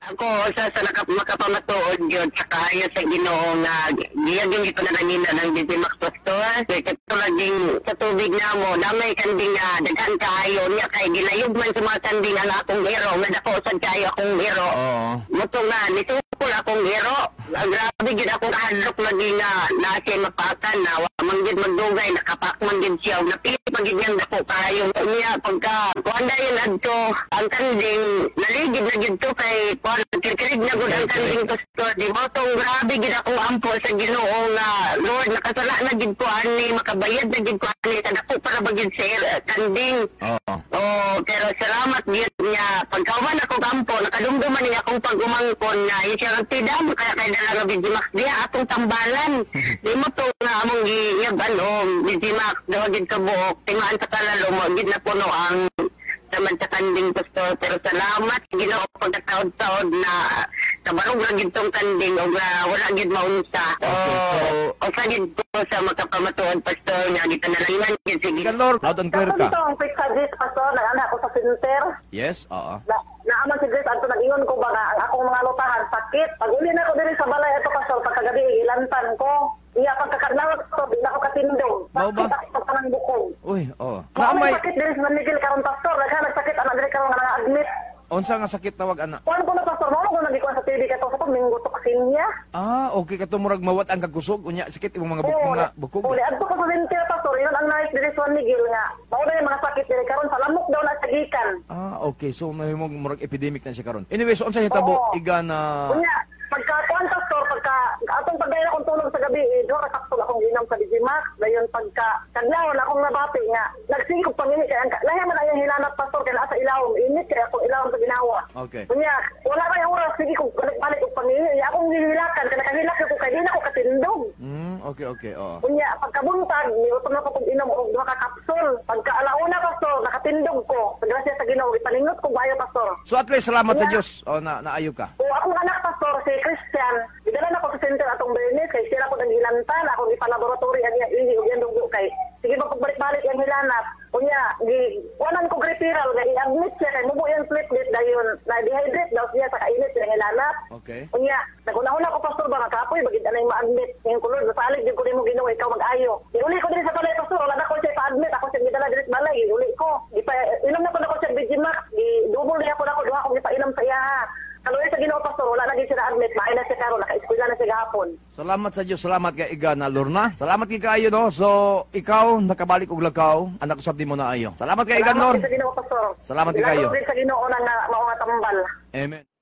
Ako, sa makapamatuod yun, saka yun sa Ginoo nga, diyan yung ito na kanina ng Digimax Pastor. Katulad din sa tubig na mo, damay kanding nga, daghan kayo niya kay gilayog man sa mga kanding ang akong hero, nga dako sad kayo akong hero. Muto nga, nitukol akong hero. Grabe gid akong kahadlok lagi nga, nasi mapakan na, manggid magdugay, nakapak manggid siya, napili pagid niyang dako kayo. Niya, pagka, kuanda yun adto, ang kanding, naligid na gid to kay kikirig na gud ang kanding pastor. Di mo tong grabe gid akong ampo sa Ginoo nga Lord nakasala na gid ko ani makabayad na gid ko ani sa dako para bagid sa kanding. Oh, pero salamat gid niya pagkauman ako ampo nakadumduman niya akong pag-umangkon nga siya ang tidam kaya kay dala nga Digimax diya atong tambalan. Di mo to nga among giyaban Digimax daw gid ka buok timaan sa kalalo mo gid na puno ang naman sa kanding pastor, pero salamat Ginoo pagkataod-taod na kabarog ra gid tong kanding o wala gid maunsa. O sa gid ko sa makapamatuod pastor nga gitanalangan gid sige. Lord, loud and clear ka. Ito ang pizza Grace pastor, nag-anak ko sa center. Yes, oo. Naaman si Grace, anto nag-ingon ko ba nga ang akong mga lutahan sakit. Pag uli na ko diri sa balay ito pastor, pagkagabi ilantan ko. Iya pagkakadlawat ko, di na ako katindog. Bao ba? Sakit ako sa kanang bukog. Uy, oo. May sakit diri sa Manigil karon pastor, nagsakit anak diri karon nga admit. Unsa nga sakit tawag ana? Kuan ko na pastor, mo ko nagikuan sa TV kato sa minggo toksin niya. Okay ka murag mawat ang kagkusog unya sakit imong mga bukog. Uli adto ko sa center pastor, yun ang nais diri sa Manigil nga. Mao na yung mga sakit diri karon sa lamok daw na sagikan. Okay. So may murag epidemic na siya karon. Anyway, so unsa hitabo iga na Unya, pagka-kuan pastor, atong pagdaya akong tulog sa gabi, doon sakto akong ginam sa Digimax. Dayon kadlawon akong nabati nga. Nagsigog pangini kay lahi man ayang hilanat pastor kay naa sa ilawom. Init kay akong ilawom sa ginawa. Okay. Unya, wala kay oras sige ko balik og pangini. Akong gihilakan kay nakahilak ko kay di na ko katindog. Okay. Unya, pagkabuntag, niutom na ko kung inom og duha ka kapsul. Pagka-alauna pastor, nakatindog ko. Sa grasya sa Ginoo, ipalingot ko bayo pastor. So at least salamat sa Dios. Naayo ka. O akong anak pastor si Christian, idala na ko sa center atong Bernes kay sila ko nang hilantan, akong ipalaboratory niya ihi og yan dugo kay sige ba pagbalik-balik ang hilanat. Unya, wanan ko referral nga i-admit siya kay mubo yung platelet dayon na dehydrate daw siya sa kainit ng hilanat. Okay. Unya, naguna-una ko pastor ba kapoy bagid anay ma-admit yung kulod salig gyud ko nimo Ginoo ikaw mag-ayo. Iuli ko diri sa balay pastor, wala na ko siya pa-admit, ako siya gidala diri sa balay, iuli ko. Inom na ko na ko sa Digimax, double niya ko na ko duha akong ipainom sa iya. Kaloy sa Ginoo pastor, wala na gyud siya na-admit, maay na siya karon, naka-eskwela na siya gahapon. Salamat sa Dios, salamat kay iga na Lorna. Salamat kay kayo no. So ikaw nakabalik og lakaw, anak usab di mo na ayo. Salamat kay iga Lord. Salamat sa Ginoo pastor. Salamat kay kayo. Salamat sa Ginoo nang mao nga tambal. Amen.